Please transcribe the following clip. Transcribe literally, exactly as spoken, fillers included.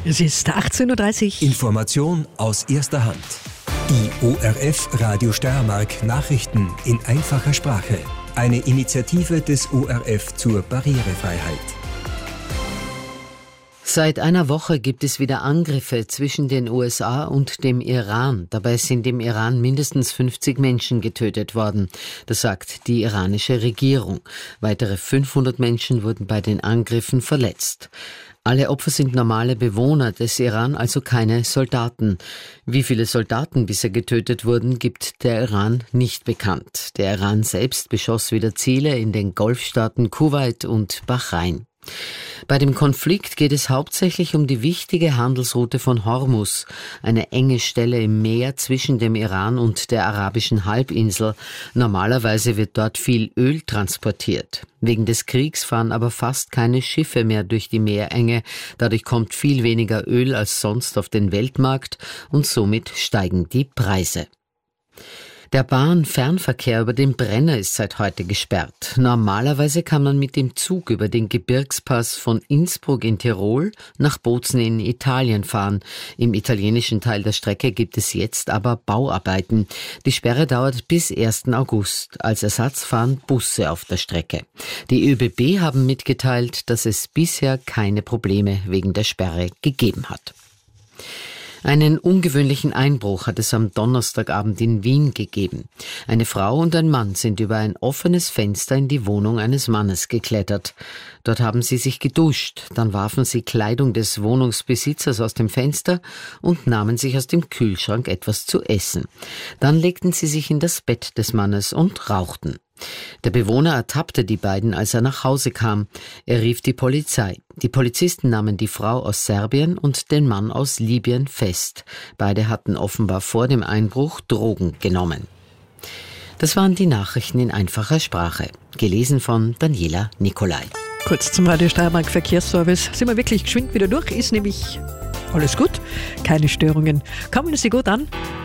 Es ist achtzehn Uhr dreißig. Information aus erster Hand. Die O R F Radio Steiermark Nachrichten in einfacher Sprache. Eine Initiative des O R F zur Barrierefreiheit. Seit einer Woche gibt es wieder Angriffe zwischen den U S A und dem Iran. Dabei sind im Iran mindestens fünfzig Menschen getötet worden. Das sagt die iranische Regierung. Weitere fünfhundert Menschen wurden bei den Angriffen verletzt. Alle Opfer sind normale Bewohner des Iran, also keine Soldaten. Wie viele Soldaten bisher getötet wurden, gibt der Iran nicht bekannt. Der Iran selbst beschoss wieder Ziele in den Golfstaaten Kuwait und Bahrain. Bei dem Konflikt geht es hauptsächlich um die wichtige Handelsroute von Hormuz, eine enge Stelle im Meer zwischen dem Iran und der arabischen Halbinsel. Normalerweise wird dort viel Öl transportiert. Wegen des Kriegs fahren aber fast keine Schiffe mehr durch die Meerenge. Dadurch kommt viel weniger Öl als sonst auf den Weltmarkt und somit steigen die Preise. Der Bahn-Fernverkehr über den Brenner ist seit heute gesperrt. Normalerweise kann man mit dem Zug über den Gebirgspass von Innsbruck in Tirol nach Bozen in Italien fahren. Im italienischen Teil der Strecke gibt es jetzt aber Bauarbeiten. Die Sperre dauert bis ersten August. Als Ersatz fahren Busse auf der Strecke. Die ÖBB haben mitgeteilt, dass es bisher keine Probleme wegen der Sperre gegeben hat. Einen ungewöhnlichen Einbruch hat es am Donnerstagabend in Wien gegeben. Eine Frau und ein Mann sind über ein offenes Fenster in die Wohnung eines Mannes geklettert. Dort haben sie sich geduscht, dann warfen sie Kleidung des Wohnungsbesitzers aus dem Fenster und nahmen sich aus dem Kühlschrank etwas zu essen. Dann legten sie sich in das Bett des Mannes und rauchten. Der Bewohner ertappte die beiden, als er nach Hause kam. Er rief die Polizei. Die Polizisten nahmen die Frau aus Serbien und den Mann aus Libyen fest. Beide hatten offenbar vor dem Einbruch Drogen genommen. Das waren die Nachrichten in einfacher Sprache. Gelesen von Daniela Nicolai. Kurz zum Radio Steiermark Verkehrsservice. Sind wir wirklich geschwind wieder durch? Ist nämlich alles gut. Keine Störungen. Kommen Sie gut an.